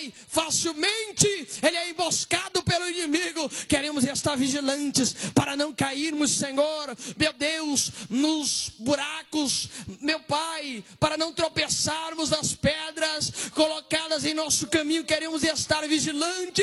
Pai, facilmente ele é emboscado pelo inimigo. Queremos estar vigilantes para não cairmos, Senhor, meu Deus, nos buracos, meu Pai, para não tropeçarmos nas pedras colocadas em nosso caminho. Queremos estar vigilantes